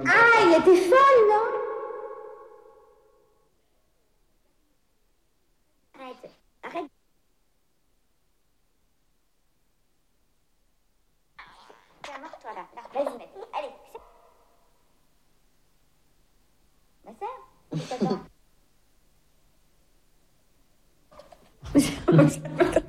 Ah, il était folle, non? Arrête, arrête. Tiens, mors-toi là. Vas-y, mec. Allez. Ma sœur, c'est ta